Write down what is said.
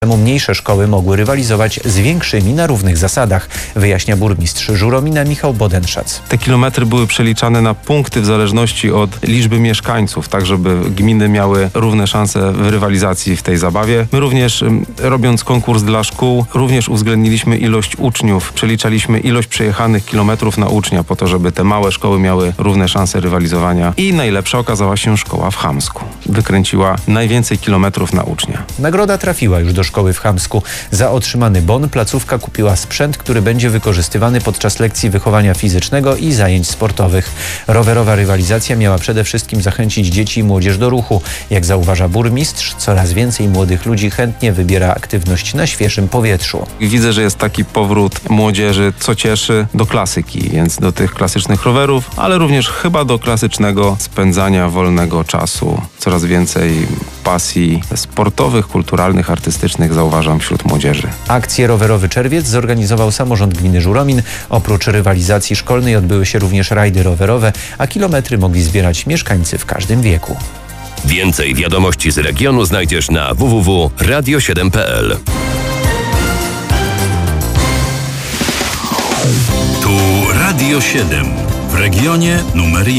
Mniejsze szkoły mogły rywalizować z większymi na równych zasadach, wyjaśnia burmistrz Żuromina Michał Bodenszac. Te kilometry były przeliczane na punkty w zależności od liczby mieszkańców, tak żeby gminy miały równe szanse w rywalizacji w tej zabawie. My również, robiąc konkurs dla szkół, również uwzględniliśmy ilość uczniów, przeliczaliśmy ilość przejechanych kilometrów na ucznia po to, żeby te małe szkoły miały równe szanse rywalizowania i najlepsza okazała się szkoła w Chamsku. Wykręciła najwięcej kilometrów na ucznia. Nagroda trafiła już do szkoły w Chamsku. Za otrzymany bon placówka kupiła sprzęt, który będzie wykorzystywany podczas lekcji wychowania fizycznego i zajęć sportowych. Rowerowa rywalizacja miała przede wszystkim zachęcić dzieci i młodzież do ruchu. Jak zauważa burmistrz, coraz więcej młodych ludzi chętnie wybiera aktywność na świeżym powietrzu. Widzę, że jest taki powrót młodzieży, co cieszy, do klasyki, więc do tych klasycznych rowerów, ale również chyba do klasycznego spędzania wolnego czasu. Coraz więcej pasji sportowych, kulturalnych, artystycznych zauważam wśród młodzieży. Akcję Rowerowy Czerwiec zorganizował samorząd gminy Żuromin. Oprócz rywalizacji szkolnej odbyły się również rajdy rowerowe, a kilometry mogli zbierać mieszkańcy w każdym wieku. Więcej wiadomości z regionu znajdziesz na www.radio7.pl. Tu Radio 7 w regionie numer 1.